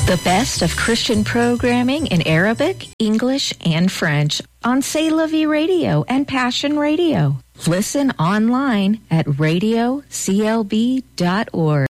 The best of Christian programming in Arabic, English, and French on C'est La Vie Radio and Passion Radio. Listen online at radioclb.org.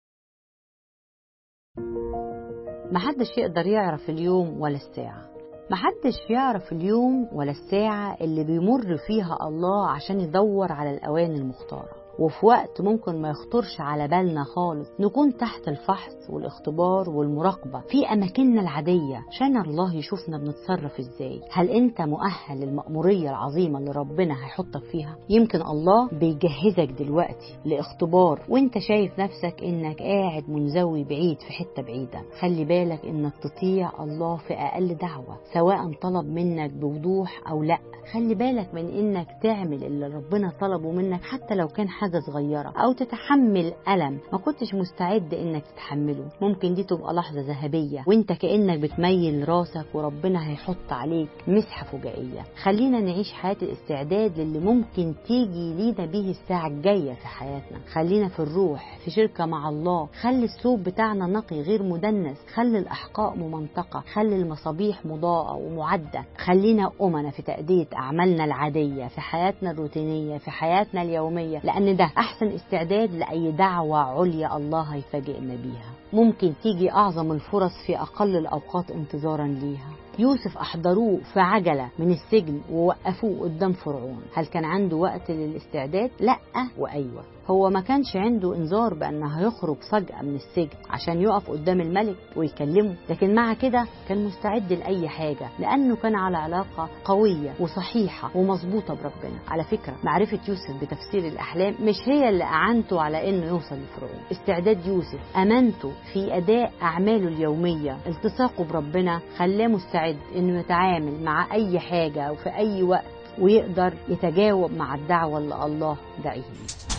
محدش يقدر يعرف اليوم ولا الساعة. محدش يعرف اليوم ولا الساعة اللي بيمر فيها الله عشان يدور على الأوان المختارة، وفي وقت ممكن ما يخطرش على بالنا خالص نكون تحت الفحص والاختبار والمراقبة في أماكننا العادية عشان الله يشوفنا بنتصرف إزاي. هل أنت مؤهل للمأمورية العظيمة اللي ربنا هيحطك فيها؟ يمكن الله بيجهزك دلوقتي لاختبار وانت شايف نفسك إنك قاعد منزوي بعيد في حتة بعيدة. خلي بالك إنك تطيع الله في أقل دعوة سواء طلب منك بوضوح أو لأ. خلي بالك من إنك تعمل اللي ربنا طلبه منك حتى لو كان حاجة صغيرة، أو تتحمل ألم ما كنتش مستعد إنك تتحمله. ممكن دي تبقى لحظة ذهبية وإنت كأنك بتميل راسك وربنا هيحط عليك مسحة فجائية. خلينا نعيش حياة الاستعداد للي ممكن تيجي لينا به الساعة الجاية في حياتنا. خلينا في الروح في شركة مع الله. خلي الثوب بتاعنا نقي غير مدنس. خلي الأحقاء ممنطقة. خلي المصابيح مضاءة ومعدة. خلينا أمنا في تأدية أعمالنا العادية، في حياتنا الروتينية، في حياتنا اليومية، لأن ده أحسن استعداد لأي دعوة عليا الله هيفاجئنا بيها. ممكن تيجي أعظم الفرص في أقل الأوقات انتظارا ليها. يوسف أحضروه في عجلة من السجن ووقفوه قدام فرعون. هل كان عنده وقت للاستعداد؟ لأ وأيوة. هو ما كانش عنده انذار بأنه هيخرج فجأة من السجن عشان يقف قدام الملك ويكلمه، لكن مع كده كان مستعد لأي حاجة لأنه كان على علاقة قوية وصحيحة ومظبوطة بربنا. على فكرة معرفة يوسف بتفسير الأحلام مش هي اللي أعنته على إنه يوصل لفرعون. استعداد يوسف، أمانته في أداء أعماله اليومية، التصاقه بربنا خلاه مستعد إنه يتعامل مع أي حاجة وفي أي وقت ويقدر يتجاوب مع الدعوة اللي الله دعيه.